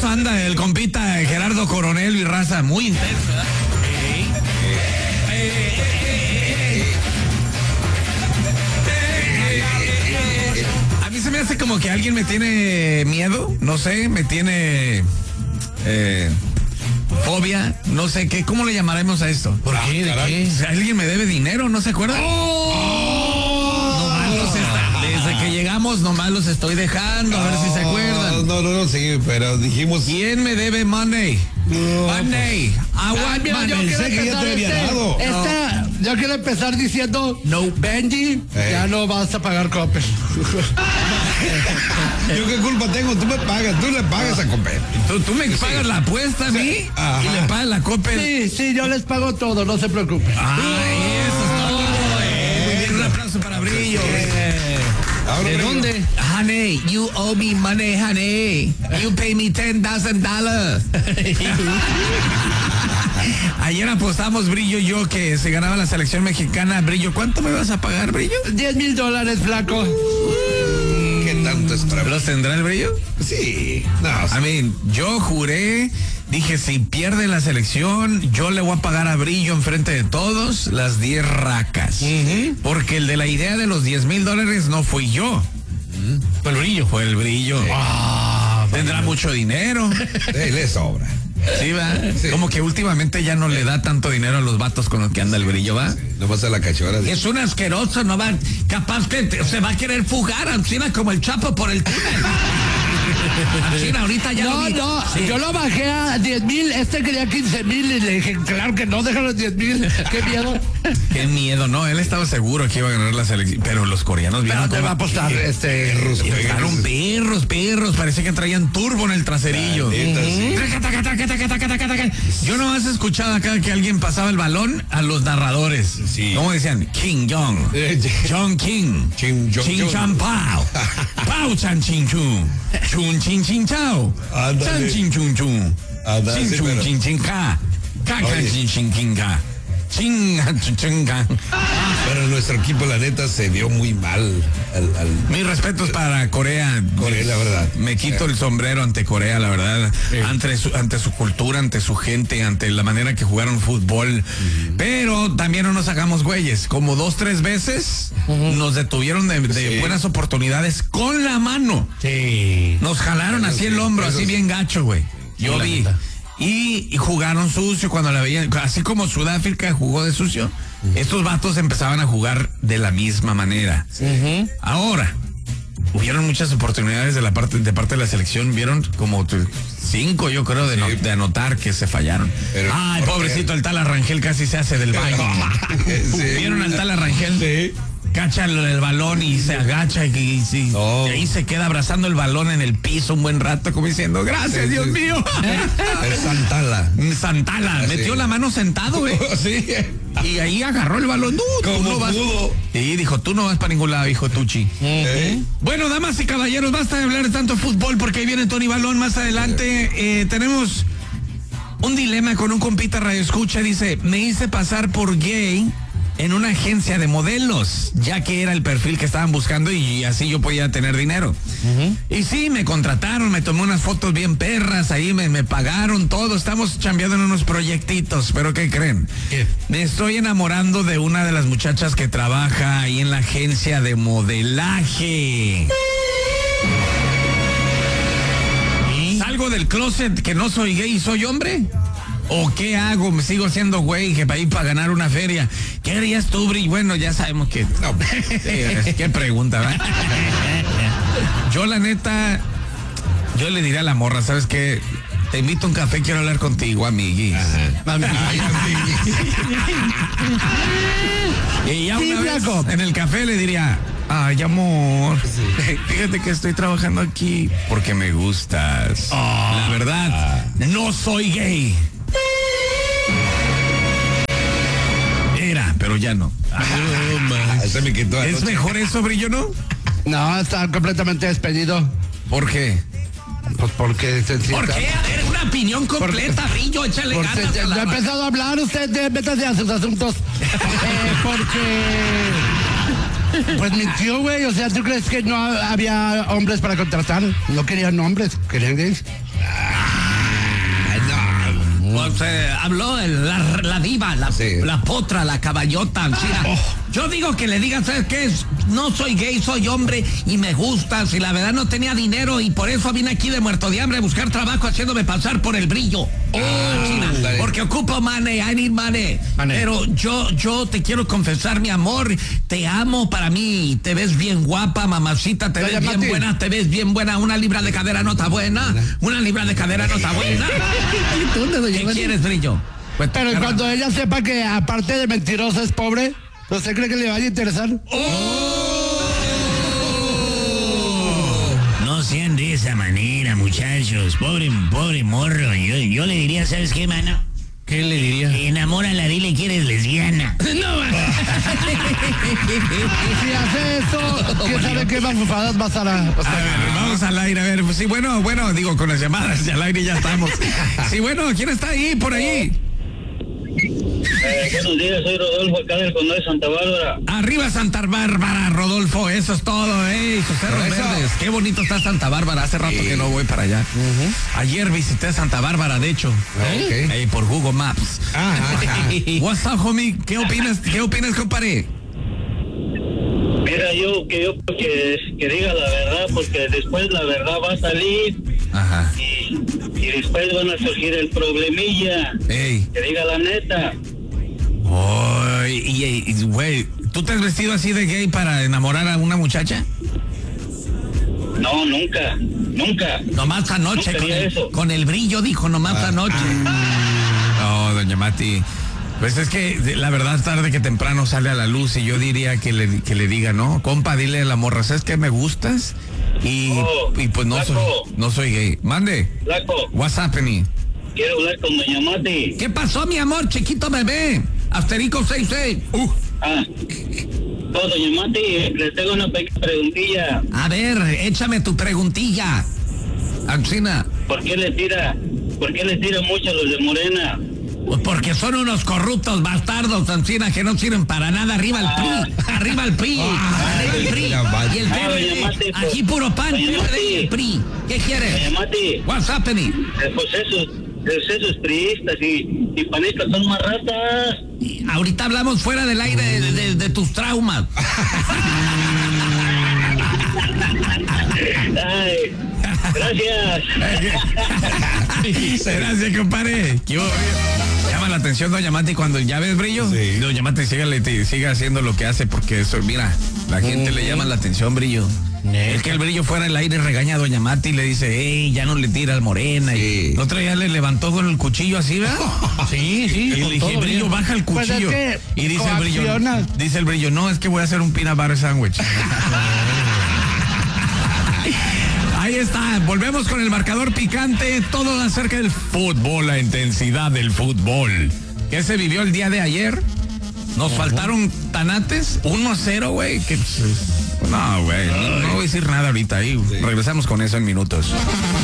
eso anda el compita Gerardo Coronel y raza, muy intenso, ¿verdad? A mí se me hace como que alguien me tiene miedo, no sé, me tiene fobia, no sé qué, ¿cómo le llamaremos a esto? ¿Por qué? ¿De qué? Alguien me debe dinero, ¿no se acuerdan? Desde que llegamos nomás los estoy dejando, a ver si se acuerdan. No, sí, pero dijimos... ¿Quién me debe money? Money. Pensé que ya te había dado. Yo quiero empezar diciendo, no, Benji, ya no vas a pagar Coppel. ¿Yo qué culpa tengo? Tú me pagas, tú le pagas a Coppel. ¿Tú me pagas la apuesta a mí? Y le pagas la Coppel. Sí, yo les pago todo, no se preocupen. Eso es todo. Muy bien, un aplauso para Brillo. ¿De dónde? Honey, you owe me money, honey. You pay me $10,000. Ayer apostamos, Brillo y yo, que se ganaba la selección mexicana. Brillo, ¿cuánto me vas a pagar, Brillo? $10,000, flaco. ¿Qué tanto es para mí? ¿Los tendrá el Brillo? Sí. No, I mean, yo juré, dije, si pierde la selección, yo le voy a pagar a Brillo enfrente de todos las 10 racas. Porque el de la idea de los $10,000 no fui yo. Fue el Brillo. Fue el Brillo. Tendrá mucho dinero. le sobra. Sí, va. Sí. Como que últimamente ya no le da tanto dinero a los vatos con los que anda el Brillo, va. Sí. No pasa la cachorra. Es un asqueroso, no va. Capaz que se va a querer fugar encima como el Chapo por el túnel. China, ahorita ya yo lo bajé a 10,000, quería 15,000 y le dije, claro que no, déjalo 10,000, qué miedo. Qué miedo, no, él estaba seguro que iba a ganar la selección, pero los coreanos vieron te va a apostar, perros, parecía que traían turbo en el traserillo. Yo nomás he escuchado acá que alguien pasaba el balón a los narradores. Sí. ¿Cómo decían? King Jong. John King. Ching Chan Pao. Pao Chan Ching Chun. Chun Ching Ching Chao. Chan Ching Chun Chun. Ching Chun Ching Ching Ka. Ka Ching Ching King Ka. Pero nuestro equipo, la neta, se vio muy mal. Mis respetos para Corea. Corea, la verdad. Me quito el sombrero ante Corea, la verdad. Ante su cultura, ante su gente, ante la manera que jugaron fútbol. Pero también no nos hagamos güeyes. Como 2-3 veces nos detuvieron de buenas oportunidades con la mano. Sí. Nos jalaron así el hombro, así bien gacho, güey. Yo vi. Y jugaron sucio cuando la veían, así como Sudáfrica jugó de sucio, estos vatos empezaban a jugar de la misma manera. Ahora, hubieron muchas oportunidades de parte de la selección, vieron como 5, yo creo, de anotar que se fallaron. Pero, ay, pobrecito, el tal Arrangel casi se hace del baño. ¿Vieron al tal Arrangel? Sí. Cacha el balón y se agacha y ahí se queda abrazando el balón en el piso un buen rato como diciendo, gracias, Dios mío. Es Santala. Metió la mano sentado, güey. Sí. Y ahí agarró el balón. Tú no vas. Y dijo, tú no vas para ningún lado, hijo Tucci. Bueno, damas y caballeros, basta de hablar de tanto fútbol porque ahí viene Tony Balón más adelante. Tenemos un dilema con un compita radio escucha. Dice, me hice pasar por gay en una agencia de modelos, ya que era el perfil que estaban buscando y así yo podía tener dinero. Y sí, me contrataron, me tomé unas fotos bien perras, ahí me pagaron todo, estamos chambeando en unos proyectitos, pero ¿qué creen? ¿Qué? Me estoy enamorando de una de las muchachas que trabaja ahí en la agencia de modelaje. ¿Salgo del closet que no soy gay y soy hombre? ¿O qué hago? ¿Me sigo siendo güey que para ir para ganar una feria? ¿Qué harías tú, Bri? Bueno, ya sabemos que... No, qué pregunta, ¿verdad? Yo, la neta, yo le diría a la morra, ¿sabes qué? Te invito a un café, quiero hablar contigo, amiguis. Y ya una vez en el café le diría... Ay, amor, fíjate que estoy trabajando aquí porque me gustas. La verdad, no soy gay. Era, pero ya no. Se me quitó. ¿Es mejor eso, Brillo, no? No, está completamente despedido. ¿Por qué? Pues porque ¿Por qué? A ver, una opinión completa, Brillo, échale ganas. No ha empezado a hablar usted, métase a sus asuntos. Pues mintió, güey. O sea, ¿tú crees que no había hombres para contratar? No querían hombres, querían gays. Pues habló la diva, la potra, la caballota. Yo digo que le digas, ¿sabes qué? No soy gay, soy hombre y me gustas. Y la verdad no tenía dinero y por eso vine aquí de muerto de hambre a buscar trabajo haciéndome pasar por el brillo. China, porque ocupo money, I need money. Pero yo te quiero confesar, mi amor, te amo para mí. Te ves bien guapa, mamacita, te ves bien buena, te ves bien buena. Una libra de cadera no está buena. Una libra de cadera no está buena. ¿Qué quieres, brillo? Pues, pero cuando ella sepa que aparte de mentirosa es pobre, ¿usted cree que le vaya a interesar? No sean de esa manera, muchachos. Pobre morro. Yo le diría, ¿sabes qué, mano? ¿Qué le diría? Enamórala, dile que eres lesbiana. No, Si hace eso, ¿quién sabe qué mafufadas va a estar vamos al aire, a ver. Pues sí, bueno, digo, con las llamadas y al aire ya estamos. Sí, bueno, ¿quién está ahí, por ahí? Buenos días, soy Rodolfo, acá del condado de Santa Bárbara. Arriba Santa Bárbara, Rodolfo, eso es todo, sus cerros verdes. Qué bonito está Santa Bárbara, hace rato que no voy para allá. Ayer visité Santa Bárbara, de hecho, por Google Maps. What's up, homie? ¿Qué opinas, compadre? Mira, yo que diga la verdad, porque después la verdad va a salir. Ajá. Y después van a surgir el problemilla. Ey. Que diga la neta. Güey, ¿tú te has vestido así de gay para enamorar a una muchacha? No, nunca. Nomás anoche, con el brillo, dijo, nomás anoche. No, doña Mati. Pues es que la verdad tarde que temprano sale a la luz y yo diría que le diga, ¿no? Compa, dile a la morra, ¿sabes qué? Me gustas y pues no soy gay. Mande. Flaco. What's happening? Quiero hablar con doña Mati. ¿Qué pasó, mi amor, chiquito bebé? Asterico 66. No, doña Mati, le tengo una pequeña preguntilla. A ver, échame tu preguntilla. Ancina. ¿Por qué le tira mucho a los de Morena? Pues porque son unos corruptos bastardos, Ancina, que no sirven para nada. Arriba el PRI, arriba el PRI, arriba el PRI. Y el PRI, aquí puro pan, y el PRI. ¿Qué quieres? Doña Mati. What's happening? Pues esos priistas y panistas son más ratas. Ahorita hablamos fuera del aire de tus traumas. Ay, gracias. Gracias, compadre. Llama la atención doña Mati cuando ya ves brillo. Sí. Doña Mati sigue haciendo lo que hace porque eso, mira, la gente le llama la atención, brillo. Es que el brillo fuera del aire regaña a doña Mati y le dice, ya no le tira al Morena. Sí. Y el otro día le levantó con el cuchillo así, ¿verdad? Sí. Y le dije, brillo, baja el cuchillo. Pues y dice el brillo, no, es que voy a hacer un peanut butter sandwich. Ahí está, volvemos con el marcador picante, todo acerca del fútbol, la intensidad del fútbol. ¿Qué se vivió el día de ayer? Nos faltaron tanates, 1-0, güey. No, güey, no voy a decir nada ahorita. Ahí regresamos con eso en minutos.